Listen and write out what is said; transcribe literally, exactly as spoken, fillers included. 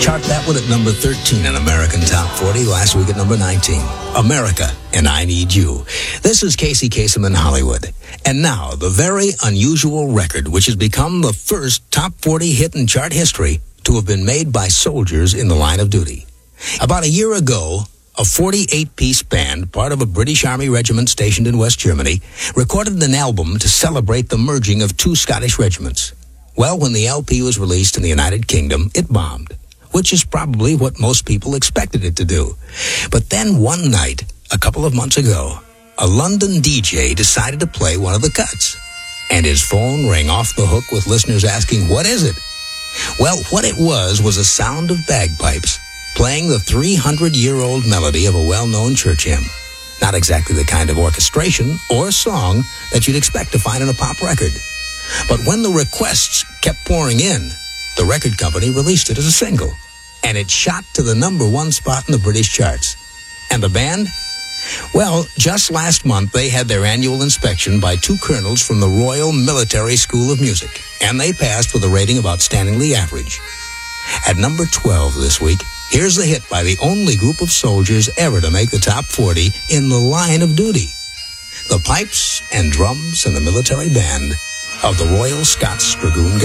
Chart that one at number thirteen in American Top forty, last week at number nineteen. America, and I Need You. This is Casey Kasem in Hollywood. And now, the very unusual record, which has become the first top forty hit in chart history to have been made by soldiers in the line of duty. About a year ago, a forty-eight piece band, part of a British Army regiment stationed in West Germany, recorded an album to celebrate the merging of two Scottish regiments. Well, when the L P was released in the United Kingdom, it bombed, which is probably what most people expected it to do. But then one night, a couple of months ago, a London D J decided to play one of the cuts, and his phone rang off the hook with listeners asking, "What is it?" Well, what it was was a sound of bagpipes playing the three hundred year old melody of a well-known church hymn. Not exactly the kind of orchestration or song that you'd expect to find in a pop record. But when the requests kept pouring in, the record company released it as a single, and it shot to the number one spot in the British charts. And the band? Well, just last month they had their annual inspection by two colonels from the Royal Military School of Music, and they passed with a rating of outstandingly average. At number twelve this week, here's the hit by the only group of soldiers ever to make the top forty in the line of duty. The pipes and drums and the military band of the Royal Scots Dragoon Guards.